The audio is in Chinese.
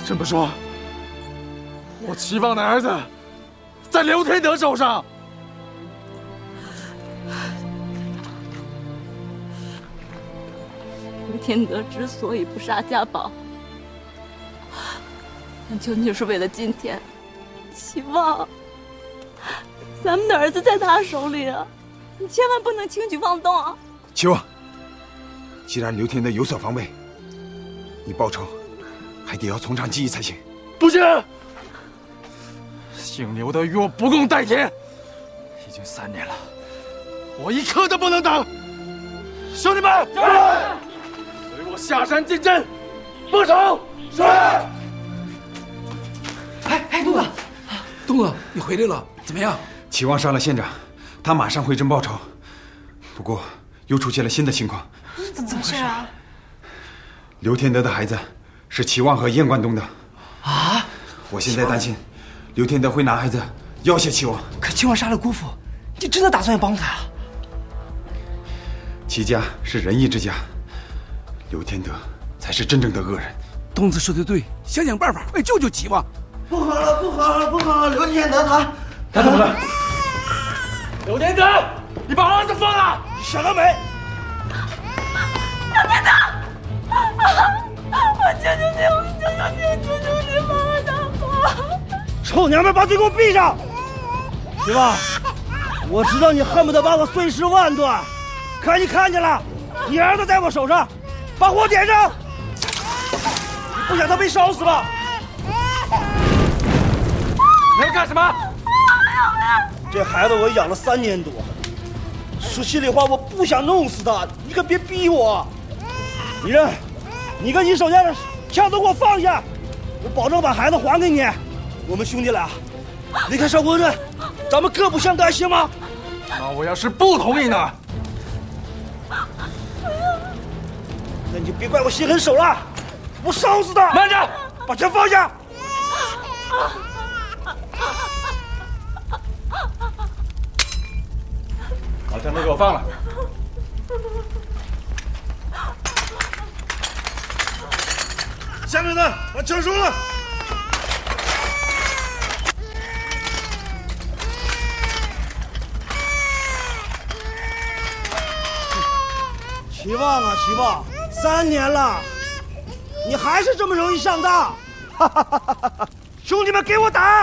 这么说，我期望的儿子在刘天德手上。 刘天德之所以不杀家宝，那究竟是为了今天，期望咱们的儿子在他手里啊！你千万不能轻举妄动啊！ 齐王，既然刘天德有所防备，你报仇还得要从长计议才行。 不行，姓刘的与我不共戴天，已经3年了，我一刻都不能等。兄弟们，随我下山进阵，报仇！是。 哎，东子，东子，你回来了，怎么样？ 齐王杀了县长，他马上回阵报仇。不过又出现了新的情况。 怎么回事啊？ 刘天德的孩子是齐王和燕关东的。 啊！ 我现在担心，刘天德会拿孩子要挟齐王。 可齐王杀了姑父，你真的打算帮他啊？ 齐家是仁义之家，刘天德才是真正的恶人。 东子说的对，想办法，快救救齐王！ 不好了，不好了，不好了！刘天德他怎么了？ 刘天德，你把儿子放了！ 想得美！ 刘天德，我求求你，我求求你，求求你放了他吧！ 臭娘们，把嘴给我闭上！齐王，我知道你恨不得把我碎尸万段，可你看见了，你儿子在我手上，把火点上！你不想他被烧死吧？ 你要干什么？ 这孩子我养了3年多，说心里话，我不想弄死他，你可别逼我。你认，你跟你手下的枪都给我放下，我保证把孩子还给你。我们兄弟俩离开上官镇，咱们各不相干，行吗？ 那我要是不同意呢？ 那你就别怪我心狠手辣，我烧死他！ 慢着， 把枪放下！ 把枪都给我放了！ 下面的把枪收了。齐望啊，齐望，3年了，你还是这么容易上当！兄弟们，给我打！